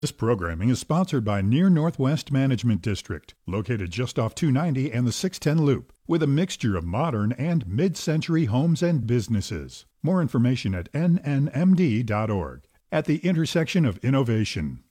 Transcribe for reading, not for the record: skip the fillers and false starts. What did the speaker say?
This programming is sponsored by Near Northwest Management District, located just off 290 and the 610 Loop, with a mixture of modern and mid-century homes and businesses. More information at nnmd.org. At the intersection of innovation.